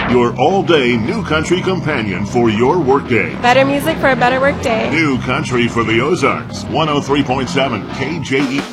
your all-day new country companion for your workday. Better music for a better workday. New country for the Ozarks, 103.7 KJE.